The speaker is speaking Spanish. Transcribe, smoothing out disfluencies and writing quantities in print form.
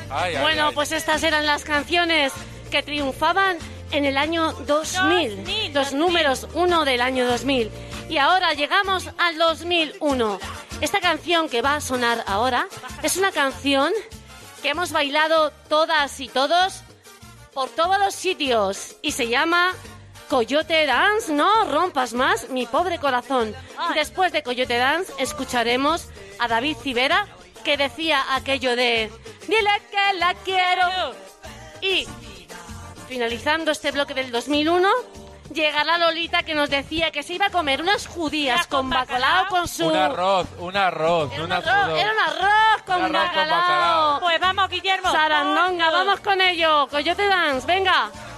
Bueno, pues estas eran las canciones que triunfaban en el año 2000. Los números 1 del año 2000. Y ahora llegamos al 2001. Esta canción que va a sonar ahora es una canción que hemos bailado todas y todos por todos los sitios y se llama Coyote Dance. No rompas más mi pobre corazón. Después de Coyote Dance escucharemos a David Civera, que decía aquello de dile que la quiero. Y finalizando este bloque del 2001 llegará Lolita, que nos decía que se iba a comer unas judías con bacalao con su... Un arroz. Era un arroz con bacalao. Pues vamos, Guillermo. Sarandonga, vamos con ello. Coyote Dance, venga.